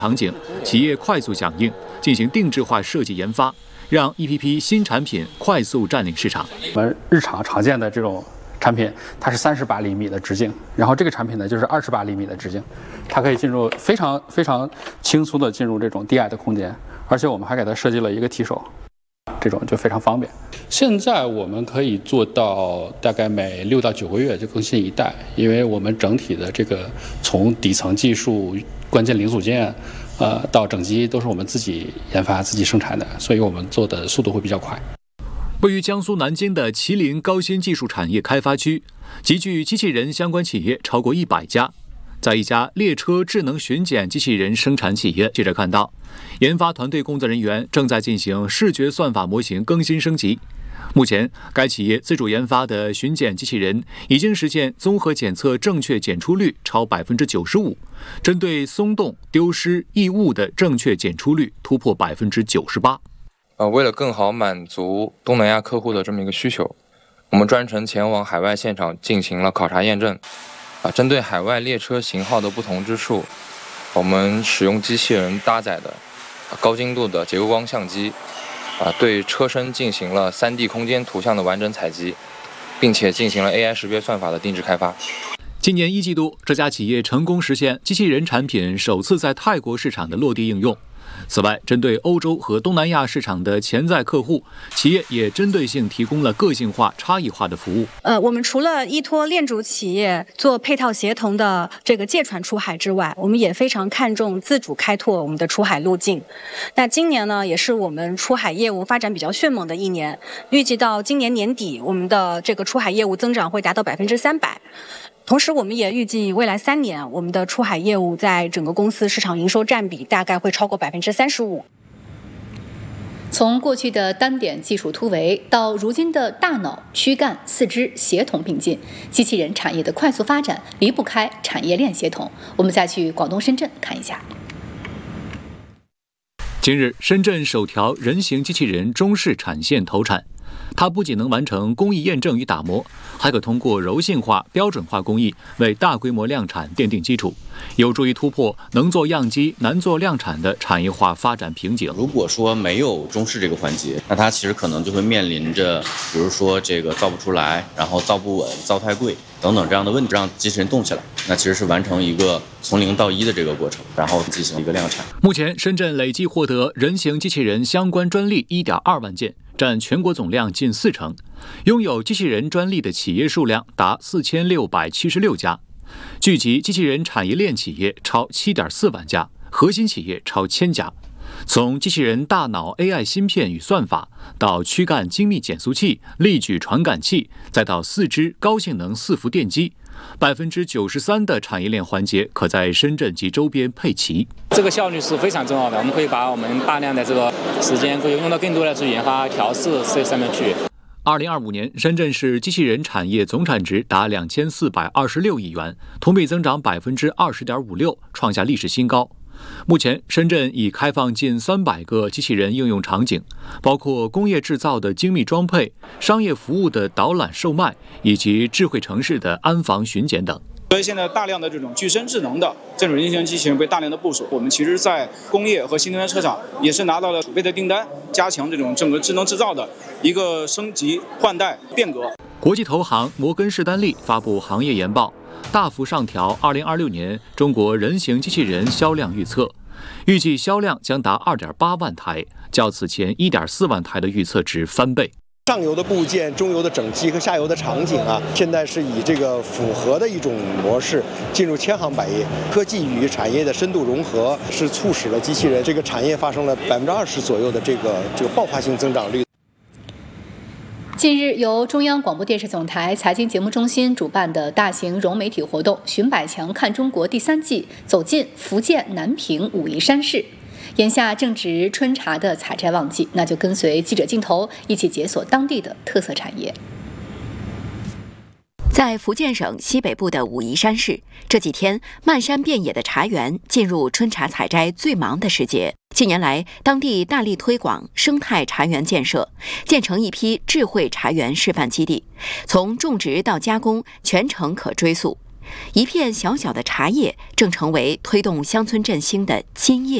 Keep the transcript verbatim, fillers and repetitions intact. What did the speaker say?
场景，企业快速响应，进行定制化设计研发，让一批批新产品快速占领市场。 我们日常常见的这种产品，它是三十八厘米的直径，然后这个产品呢就是二十八厘米的直径，它可以进入非常非常轻松的进入这种低矮的空间，而且我们还给它设计了一个提手，这种就非常方便。现在我们可以做到大概每六到九个月就更新一代，因为我们整体的这个从底层技术、关键零组件，呃，到整机都是我们自己研发、自己生产的，所以我们做的速度会比较快。 位于江苏南京的麒麟高新技术产业开发区，集聚机器人相关企业超过一百家。在一家列车智能巡检机器人生产企业，记者看到，研发团队工作人员正在进行视觉算法模型更新升级。目前，该企业自主研发的巡检机器人已经实现综合检测正确检出率超百分之九十五，针对松动、丢失、异物的正确检出率突破百分之九十八。 呃，为了更好满足东南亚客户的这么一个需求，我们专程前往海外现场进行了考察验证。啊，针对海外列车型号的不同之处，我们使用机器人搭载的高精度的结构光相机，啊，对车身进行了 三 D 空间图像的完整采集，并且进行了 A I 识别算法的定制开发。 今年一季度，这家企业成功实现机器人产品首次在泰国市场的落地应用。此外，针对欧洲和东南亚市场的潜在客户，企业也针对性提供了个性化、差异化的服务。 呃，我们除了依托链主企业做配套协同的这个借船出海之外，我们也非常看重自主开拓我们的出海路径。那今年呢，也是我们出海业务发展比较迅猛的一年，预计到今年年底，我们的这个出海业务增长会达到百分之三百。同时，我们也预计未来三年，我们的出海业务在整个公司市场营收占比大概会超过百分之三十五。 从过去的单点技术突围到如今的大脑、躯干、四肢协同并进，机器人产业的快速发展离不开产业链协同。我们再去广东深圳看一下。 近日，深圳首条人形机器人中式产线投产。它不仅能完成工艺验证与打磨，还可通过柔性化、标准化工艺为大规模量产奠定基础，有助于突破能做样机、难做量产的产业化发展瓶颈。 如果说没有中式这个环节，那它其实可能就会面临着，比如说这个造不出来，然后造不稳、造太贵等等这样的问题，让机器人动起来，那其实是完成一个从零到一的这个过程，然后进行一个量产。 目前，深圳累计获得人形机器人相关专利 一点二万件。占全国总量近四成，拥有机器人专利的企业数量达四千六百七十六家，聚集机器人产业链企业超七点四万家，核心企业超千家。从机器人大脑 A I 芯片与算法，到躯干精密减速器、力矩传感器，再到四肢高性能伺服电机。百分之九十三的产业链环节可在深圳及周边配齐， 这个效率是非常重要的。我们可以把我们大量的这个时间可以用到更多的去研发、调试这上面去。 二零二五年，深圳市机器人产业总产值达两千四百二十六亿元，同比增长百分之二十点五六，创下历史新高。目前，深圳已开放近三百个机器人应用场景，包括工业制造的精密装配、商业服务的导览售卖，以及智慧城市的安防巡检等。 所以现在大量的这种具身智能的这种人形机器人被大量的部署，我们其实在工业和新能源车厂也是拿到了储备的订单，加强这种整个智能制造的一个升级换代变革。 国际投行摩根士丹利发布行业研报，大幅上调二零二六年中国人形机器人销量预测，预计销量将达二点八万台，较此前一点四万台的预测值翻倍。 上游的部件、中游的整机和下游的场景啊，现在是以这个复合的一种模式进入千行百业，科技与产业的深度融合，是促使了机器人这个产业发生了百分之二十左右的这个这个爆发性增长率。 近日，由中央广播电视总台财经节目中心主办的大型融媒体活动“寻百强看中国”第三季走进福建南平武夷山市。眼下正值春茶的采摘旺季，那就跟随记者镜头一起解锁当地的特色产业。 在福建省西北部的武夷山市，这几天漫山遍野的茶园进入春茶采摘最忙的时节。近年来，当地大力推广生态茶园建设，建成一批智慧茶园示范基地，从种植到加工全程可追溯。 一片小小的茶叶正成为推动乡村振兴的金叶。